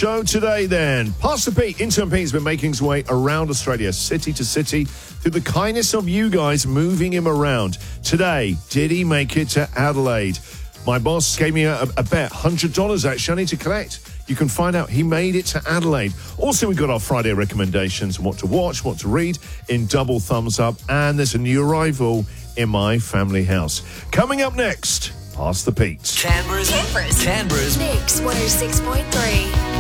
show today then. Pastor Pete, Intern Pete, has been making his way around Australia, city to city, through the kindness of you guys moving him around. Today, did he make it to Adelaide? My boss gave me a bet, $100 actually, I need to collect. You can find out he made it to Adelaide. Also, we've got our Friday recommendations, what to watch, what to read in double thumbs up. And there's a new arrival in my family house. Coming up next, Pastor Pete. Canberra's Mix 106.3.